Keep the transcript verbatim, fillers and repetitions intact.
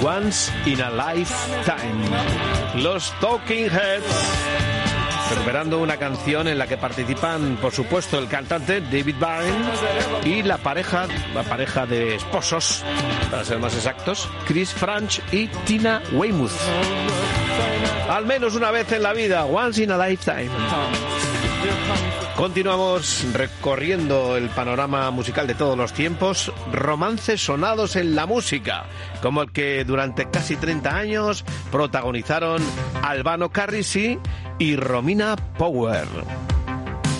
Once in a Lifetime. Los Talking Heads, recuperando una canción en la que participan, por supuesto, el cantante David Byrne y la pareja, la pareja de esposos, para ser más exactos, Chris Frantz y Tina Weymouth. Al menos una vez en la vida, once in a lifetime. Continuamos recorriendo el panorama musical de todos los tiempos, romances sonados en la música, como el que durante casi treinta años protagonizaron Albano Carrisi y Romina Power.